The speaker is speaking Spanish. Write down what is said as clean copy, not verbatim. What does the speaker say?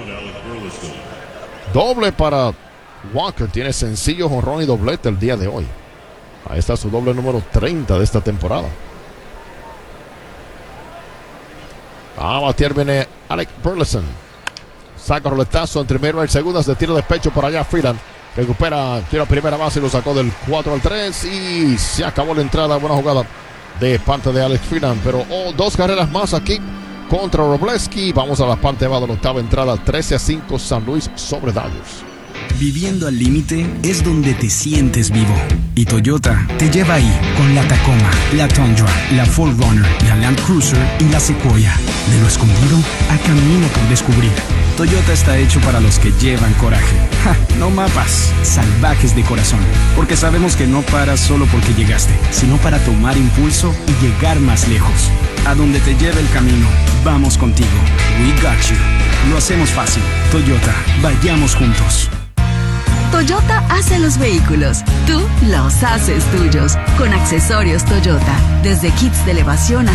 Doble para Walker. Tiene sencillo, jonrón y doblete el día de hoy. Ahí está su doble número 30 de esta temporada. A batear viene Alec Burleson. Saca roletazo entre primera y segunda. Se tira de pecho por allá. Freeland recupera, tira a primera base y lo sacó del 4-3. Y se acabó la entrada. Buena jugada de parte de Alex Freeland. Pero dos carreras más aquí contra Robleski. Vamos a la parte baja de la octava entrada. 13-5 San Luis sobre Dodgers. Viviendo al límite es donde te sientes vivo. Y Toyota te lleva ahí con la Tacoma, la Tundra, la 4Runner, la Land Cruiser y la Sequoia. De lo escondido a camino por descubrir. Toyota está hecho para los que llevan coraje. ¡Ja! No mapas, salvajes de corazón. Porque sabemos que no paras solo porque llegaste, sino para tomar impulso y llegar más lejos. A donde te lleve el camino, vamos contigo. We got you. Lo hacemos fácil. Toyota, vayamos juntos. Toyota hace los vehículos, tú los haces tuyos. Con accesorios Toyota, desde kits de elevación